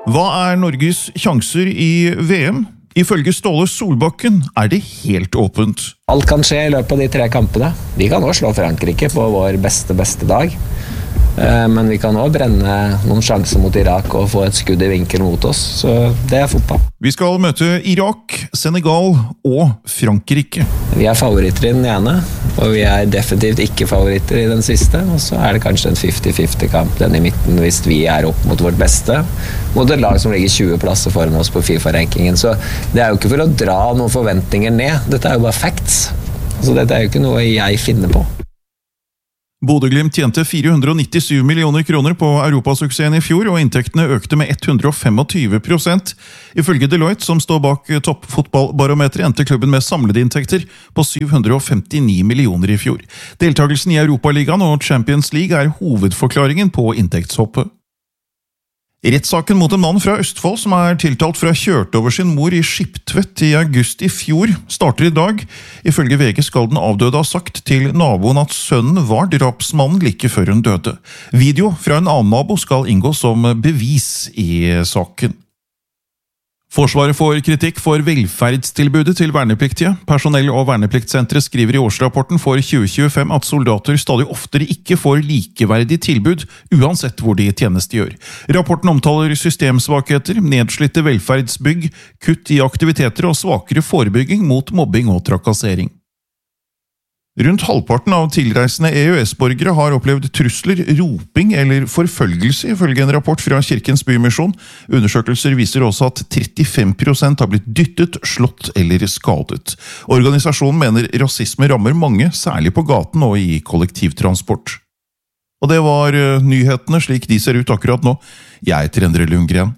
Hva Norges sjanser I VM? Ifølge Ståle Solbakken det helt åpent. Alt kan skje I løpet av de 3 kampene. Vi kan også slå Frankrike på vår beste dag. Men vi kan også brenne noen sjanser mot Irak og få et skudd I vinkel mot oss. Så det fotball. Vi skal møte Irak, Senegal og Frankrike. Vi favoritter I den ene, og vi definitivt ikke favoritter I den siste. Og så det kanskje en 50-50 kamp, den I midten, hvis vi opp mot vårt beste. Mot et lag som ligger 20 plasser foran oss på FIFA-rankingen. Så det jo ikke for å dra noen forventninger ned. Dette jo bare facts. Så dette jo ikke noe jeg finner på. Bodø/Glimt tjente 497 millioner kroner på Europasuksessen I fjor, og inntektene økte med 125%. Ifølge Deloitte, som står bak toppfotballbarometeret, endte klubben med samlede inntekter på 759 millioner I fjor. Deltagelsen I Europaligaen og Champions League hovedforklaringen på inntektshoppet. Rettssaken mot en mann fra Østfold som tiltalt for å ha kjørt over sin mor I Skiptvet I august I fjor, starter I dag. Ifølge VG skal den avdøde ha sagt til naboen at sønnen var drapsmannen like før hun døde. Video fra en annen nabo skal inngå som bevis I saken. Forsvaret får kritikk for velferdstilbudet til vernepliktige. Personell- og vernepliktssenteret skriver I årsrapporten for 2025 at soldater stadig oftere ikke får likeverdig tilbud, uansett hvor de tjenestegjør. Rapporten omtaler systemsvakheter, nedslitte velferdsbygg, kutt I aktiviteter og svakere forebygging mot mobbing og trakassering. Rundt halvparten av tilreisende EØS-borgere har opplevd trusler, roping eller forfølgelse, ifølge en rapport fra Kirkens Bymisjon. Undersøkelser viser også at 35% har blitt dyttet, slått eller skadet. Organisasjonen mener rasisme rammer mange, særlig på gaten og I kollektivtransport. Og det var nyhetene slik de ser ut akkurat nå. Jeg heter Endre Lundgren.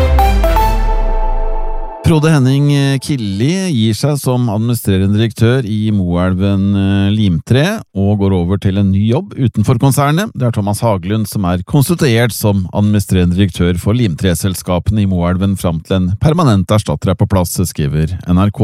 Frode Henning Killi gir seg som administrerende direktør I Moelven Limtre og går over til en ny jobb utenfor konsernet. Det Thomas Haglund som konstituert som administrerende direktør for Limtre-selskapene I Moelven frem til en permanent erstatter på plass, skriver NRK.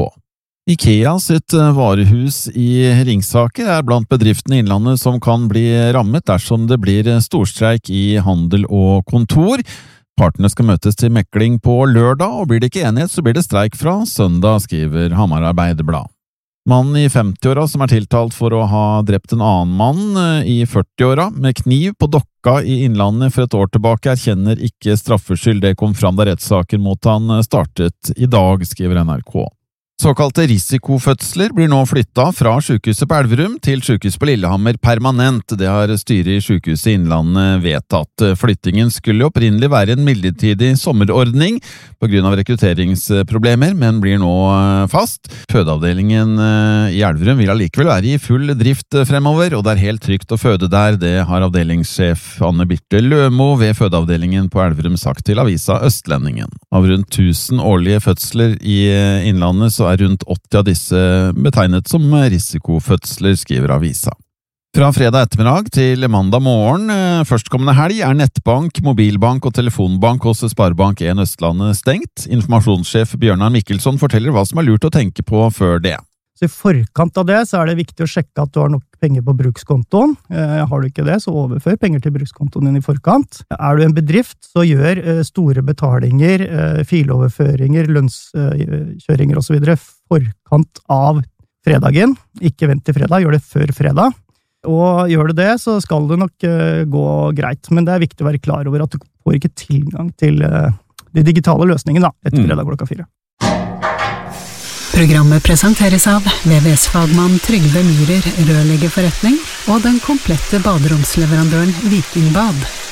IKEA sitt varehus I Ringsaker blant bedriftene I Innlandet som kan bli rammet dersom det blir storstreik I handel og kontor. Partene skal møtes til mekling på lørdag, og blir det ikke enighet så blir det streik fra søndag, skriver Hamar Arbeiderblad. Mannen I 50-åra som tiltalt for å ha drept en annen mann I 40-åra med kniv på Dokka I Innlandet for et år tilbake erkjenner ikke straffskyld. Det kom fram da rettssaken mot han startet I dag, skriver NRK. Såkalte risikofødsler blir nå flyttet fra sykehuset på Elverum til sykehuset på Lillehammer permanent. Det har styret I sykehuset Innlandet vedtatt. Flyttingen skulle opprinnelig være en midlertidig sommerordning på grunn av rekrutteringsproblemer, men blir nå fast. Fødeavdelingen I Elverum vil allikevel være I full drift fremover, og det helt trygt å føde der. Det har avdelingssjef Anne Birte Lømo ved fødeavdelingen på Elverum sagt til avisa Østlendingen. Av rundt 1000 årlige fødsler I Innlandet så rundt 80 av disse betegnet som risikofødsler, skriver avisa. Fra fredag ettermiddag til mandag morgen, førstkommende helg, nettbank, mobilbank og telefonbank hos Sparebank 1 Østlandet stengt. Informasjonssjef Bjørnar Mikkelsson forteller hva som lurt å tenke på før det. Så I forkant av det så det viktig å sjekke at du har nok penger på brukskontoen. Har du ikke det, så overfør penger til brukskontoen din I forkant. Du en bedrift, så gjør store betalinger, filoverføringer, lønnskjøringer og så videre forkant av fredagen. Ikke vent til fredag, gjør det før fredag. Og gjør du det, så skal det nok gå greit. Men det viktig å være klar over at du får ikke tilgang til de digitale løsningene etter fredag klokka 4. Programmet presenteres av VVS-fagmann Trygve Myhrer, rørleggerforretning og den komplette baderomsleverandøren Viking Bad.